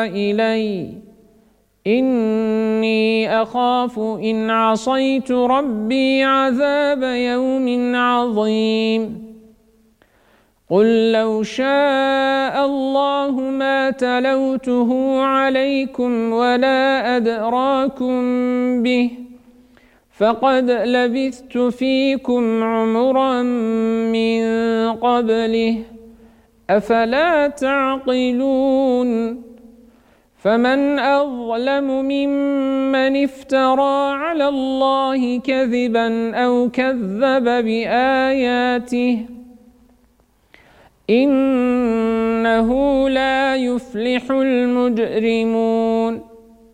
إلي إني أخاف إن عصيت ربي عذاب يوم عظيم قل لو شاء الله ما تلوته عليكم ولا أدراكم به فقد لبثت فيكم عمرا من قبله أفلا تعقلون فمن أظلم ممن افترى على الله كذبا أو كذب بآياته إنه لا يفلح المجرمون